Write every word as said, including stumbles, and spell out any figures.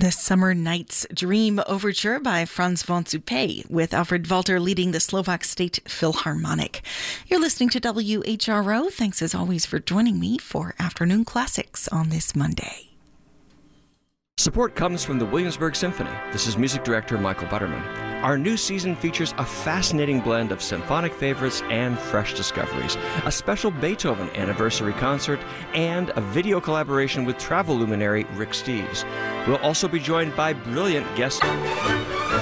The Summer Night's Dream Overture by Franz von Suppé, with Alfred Walter leading the Slovak State Philharmonic. You're listening to W H R O. Thanks as always for joining me for Afternoon Classics on this Monday. Support comes from the Williamsburg Symphony. This is music director Michael Butterman. Our new season features a fascinating blend of symphonic favorites and fresh discoveries, a special Beethoven anniversary concert, and a video collaboration with travel luminary Rick Steves. We'll also be joined by brilliant guests.